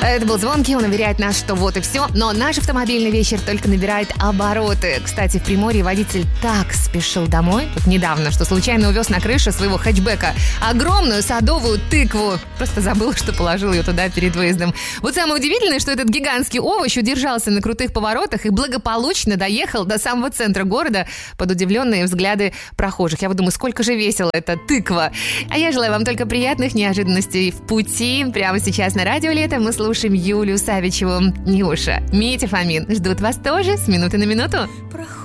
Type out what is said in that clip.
Это был Звонкий, он уверяет нас, что вот и все. Но наш автомобильный вечер только набирает обороты. Кстати, в Приморье водитель так спешил домой тут недавно, что случайно увез на крышу своего хэтчбека огромную садовую тыкву. Просто забыл, что положил ее туда перед выездом. Вот самое удивительное, что этот гигантский овощ удержался на крутых поворотах и благополучно доехал до самого центра города под удивленные взгляды прохожих. Я вот думаю, сколько же весила эта тыква. А я желаю вам только приятных неожиданностей в пути. Прямо сейчас на Радио Лето мы слушаем Юлию Савичеву. Нюша, Митя Фомин ждут вас тоже с минуты на минуту.